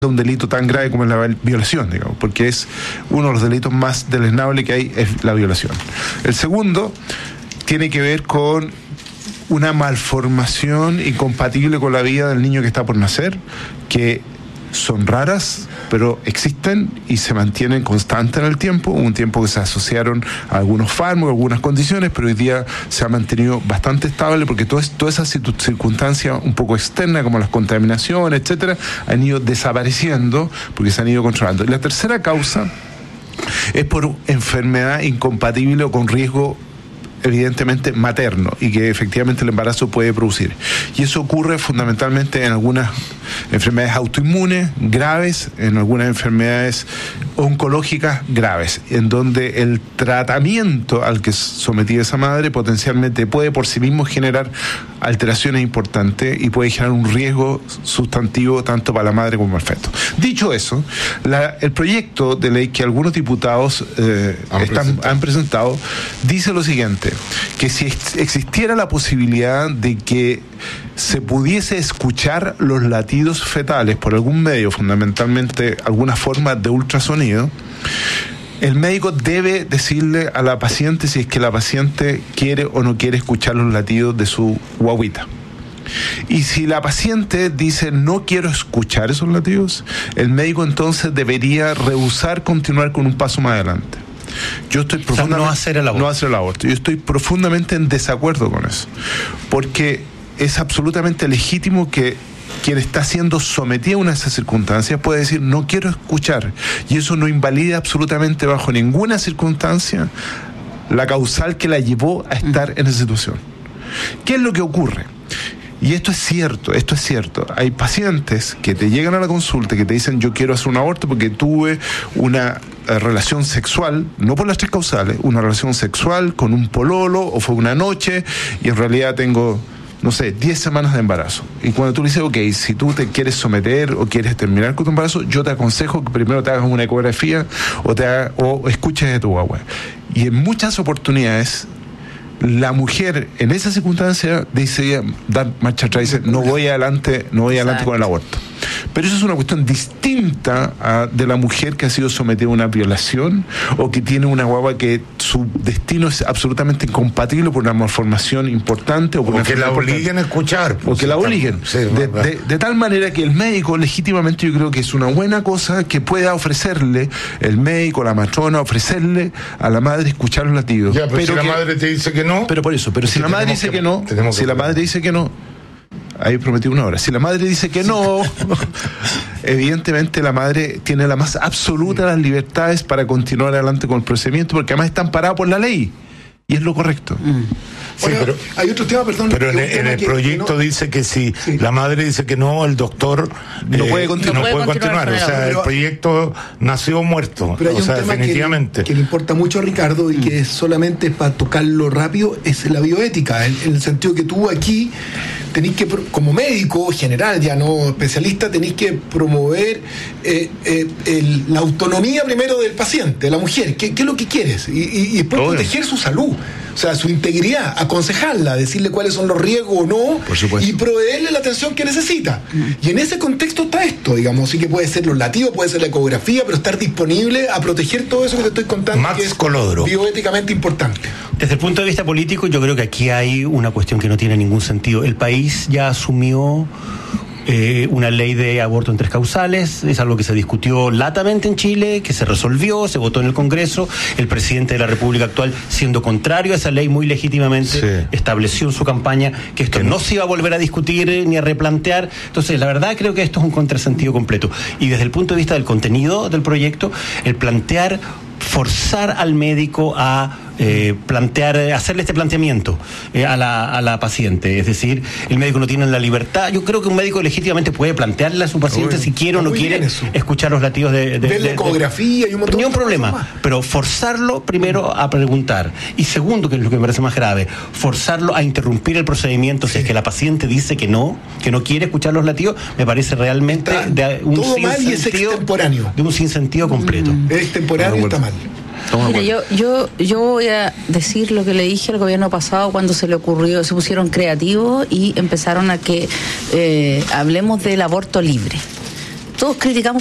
un delito tan grave como es la violación, digamos, porque es uno de los delitos más deleznables que hay, es la violación. El segundo tiene que ver con una malformación incompatible con la vida del niño que está por nacer, que son raras, pero existen y se mantienen constantes en el tiempo. Hubo un tiempo que se asociaron a algunos fármacos, algunas condiciones, pero hoy día se ha mantenido bastante estable porque todas esas circunstancias un poco externas, como las contaminaciones, etcétera, han ido desapareciendo porque se han ido controlando. Y la tercera causa es por enfermedad incompatible o con riesgo evidentemente materno y que efectivamente el embarazo puede producir. Y eso ocurre fundamentalmente en algunas enfermedades autoinmunes graves, en algunas enfermedades oncológicas graves, en donde el tratamiento al que es sometida esa madre potencialmente puede por sí mismo generar alteraciones importantes y puede generar un riesgo sustantivo tanto para la madre como para el feto. Dicho eso, el proyecto de ley que algunos diputados han presentado dice lo siguiente: que si existiera la posibilidad de que se pudiese escuchar los latidos fetales por algún medio, fundamentalmente alguna forma de ultrasonido, el médico debe decirle a la paciente si es que la paciente quiere o no quiere escuchar los latidos de su guaguita. Y si la paciente dice no quiero escuchar esos latidos, el médico entonces debería rehusar continuar con un paso más adelante. Yo estoy profundamente, no hacer el aborto. Yo estoy profundamente en desacuerdo con eso, porque es absolutamente legítimo que quien está siendo sometido a una de esas circunstancias puede decir no quiero escuchar, y eso no invalida absolutamente bajo ninguna circunstancia la causal que la llevó a estar en esa situación. ¿Qué es lo que ocurre? Y esto es cierto. Hay pacientes que te llegan a la consulta que te dicen yo quiero hacer un aborto porque tuve una relación sexual, no por las tres causales, una relación sexual con un pololo o fue una noche y en realidad tengo, no sé, 10 semanas de embarazo. Y cuando tú le dices, ok, si tú te quieres someter o quieres terminar con tu embarazo, yo te aconsejo que primero te hagas una ecografía o escuches de tu guagua. Y en muchas oportunidades la mujer en esa circunstancia dice, dar marcha atrás, dice, no voy adelante con el aborto. Pero eso es una cuestión distinta de la mujer que ha sido sometida a una violación o que tiene una guagua que su destino es absolutamente incompatible por una malformación importante o que la obliguen a escuchar. O que la obliguen. Sí, de tal manera que el médico legítimamente yo creo que es una buena cosa que pueda ofrecerle el médico, la matrona, ofrecerle a la madre escuchar los latidos. Ya, pero si la madre te dice que no. Pero si la madre dice que no, ahí prometí una hora. Si la madre dice que no, evidentemente la madre tiene la más absoluta de las libertades para continuar adelante con el procedimiento, porque además está amparada por la ley. Y es lo correcto. Sí, pero hay otro tema, perdón. Pero en el proyecto dice que si la madre dice que no, el doctor no puede continuar. O sea, el proyecto nació muerto. Pero hay un tema definitivamente. Que le importa mucho a Ricardo y que es solamente para tocarlo rápido, es la bioética, en el sentido que tú aquí tenés que, como médico general, ya no especialista, tenés que promover la autonomía primero del paciente, de la mujer. ¿Qué es lo que quieres? Y después proteger su salud. O sea, su integridad, aconsejarla, decirle cuáles son los riesgos o no, y proveerle la atención que necesita. Y en ese contexto está esto, digamos, sí que puede ser los latidos, puede ser la ecografía, pero estar disponible a proteger todo eso que te estoy contando, Max que es Colodro. Bioéticamente importante. Desde el punto de vista político, yo creo que aquí hay una cuestión que no tiene ningún sentido. El país ya asumió una ley de aborto en 3 causales, es algo que se discutió latamente en Chile, que se resolvió, se votó en el Congreso, el presidente de la República actual, siendo contrario a esa ley, muy legítimamente estableció en su campaña que esto no se iba a volver a discutir ni a replantear. Entonces, la verdad creo que esto es un contrasentido completo. Y desde el punto de vista del contenido del proyecto, el forzar al médico a hacerle este planteamiento a la paciente. Es decir, el médico no tiene la libertad. Yo creo que un médico legítimamente puede plantearle a su paciente si quiere o no quiere escuchar los latidos de la ecografía y un montón de cosas. Ni un problema, pero forzarlo primero a preguntar. Y segundo, que es lo que me parece más grave, forzarlo a interrumpir el procedimiento si es que la paciente dice que no quiere escuchar los latidos, me parece realmente de un sinsentido completo. Es extemporáneo y está mal. Mira, yo voy a decir lo que le dije al gobierno pasado cuando se le ocurrió, se pusieron creativos y empezaron a que hablemos del aborto libre, todos criticamos